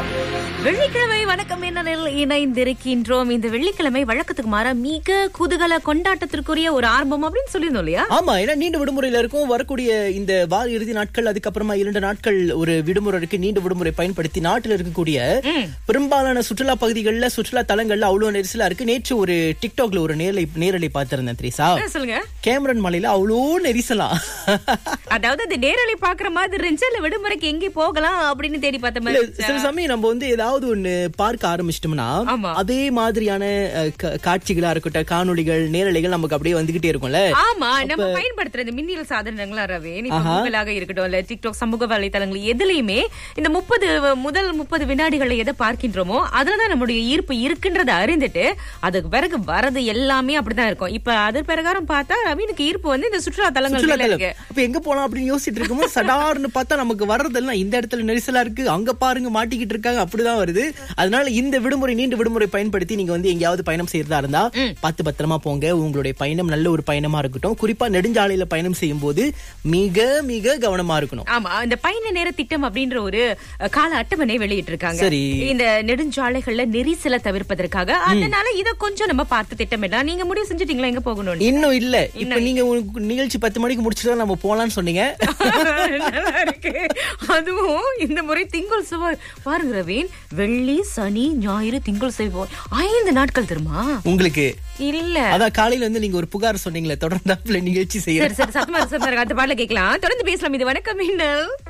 வெள்ளிக்கிழமை வணக்கம் என்னில் இணைந்திருக்கின்றோம். இந்த வெள்ளிக்கிழமை வழக்கத்துக்கு மாற மிக குதூகல கொண்டாட்டத்திற்குரிய ஒரு ஆரம்பம் அப்படின்னு சொல்லியிருந்தோம் இல்லையா? ஆமா, ஏன்னா நீண்ட விடுமுறையில இருக்கும். வரக்கூடிய இந்த வார இறுதி நாட்கள், அதுக்கப்புறமா 2 நாட்கள் ஒரு விடுமுறை இருக்கு. நீண்ட விடுமுறை பயன்படுத்தி நாட்டில் இருக்கக்கூடிய பெரும்பாலான சுற்றுலா பகுதிகளில், சுற்றுலா தலங்கள்ல அவ்வளவு நெரிசலா இருக்கு. நேற்று ஒரு டிக்டாக்ல ஒரு நேரலை பார்த்திருந்தேன் திரேசா. சொல்லுங்க. கேமரன் மலையில அவ்வளோ நெரிசலா. அதாவது அது நேரலை பாக்குற மாதிரி இருந்துச்சு, இல்ல விடுமுறைக்கு எங்கே போகலாம் அப்படின்னு தேடி பார்த்த மாதிரி? சில சமயம் நம்ம ஏதாவது ஒண்ணு பார்க்க ஆரம்பிச்சிட்டோம்னா அதே மாதிரியான காட்சிகளா இருக்கட்டும், காணொளிகள், நேரலைகள் நமக்கு அப்படியே வந்துகிட்டே இருக்கும்ல. ஆமா, நம்ம பயன்படுத்துற இந்த மின்னியல் சாதனங்களா ரவே, கூகுளாக இருக்கட்டும், இல்ல டிக்டாக், சமூக வலைதளங்கள் எதுலயுமே இந்த முதல் 30 வினாடிகள்ல எதை பார்க்கின்றோமோ அதுலதான் நம்முடைய ஈர்ப்பு இருக்குன்றத அறிந்துட்டு அதுக்கு பிறகு வரது எல்லாமே அப்படிதான் இருக்கும். இப்ப அது பிரகாரம் பார்த்தா ரவீனுக்கு ஈர்ப்பு இந்த சுற்றுலா தலங்கள் இருக்கு. இப்ப எங்க போலாம் அப்படின்னு யோசிச்சுட்டு இருக்கும்போது சடார்னு பார்த்தா நமக்கு வர்றதெல்லாம் இந்த இடத்துல நெரிசலா இருக்கு, அங்க பாருங்க மாட்டிக்கிட்டு இருக்காங்க, அப்படிதான் வருது. அதனால இந்த விடுமுறை, நீண்ட விடுமுறை பயன்படுத்தி நீங்க எங்கேயாவது பயணம் செய்யறதா இருந்தா பார்த்து பத்திரமா போங்க. உங்களுடைய பயணம் நல்ல ஒரு பயணமா இருக்கட்டும். குறிப்பா நெடுஞ்சாலையில பயணம் செய்யும் போது மிக மிக கவனமா இருக்கணும். ஆமா, இந்த பயண நேர திட்டம் அப்படின்ற ஒரு கால அட்டவணை வெளியிட்டு இருக்காங்க. சரி, இந்த நெடுஞ்சாலைகள்ல நெரிசலை தவிர்ப்பதற்காக. அதனால இத கொஞ்சம் நம்ம பார்த்து திட்டமிடலாம். நீங்க முடிவு செஞ்சுட்டீங்களா எங்க போகணும்? இன்னும் இல்ல. இப்ப நீங்க நிகழ்ச்சி 10 மணிக்கு முடிச்சுட்டு நம்ம போலான்னு சொன்னீங்க. நல்லா இருக்கு. அதுவும் இந்த முறை திங்கள் செவ்வாய் பாருங்க ரவீன், வெள்ளி சனி ஞாயிறு திங்கள் செவ்வாய் 5 நாட்கள் தெரியுமா உங்களுக்கு? இல்ல, அதான் காலையில நீங்க ஒரு புகார் சொன்னீங்களே, தொடர்ந்து நிகழ்ச்சி செய்ய. சரி சத்தமா அந்த பாடல கேட்கலாம். தொடர்ந்து பேசலாம். இது வணக்கம் மின்னல்.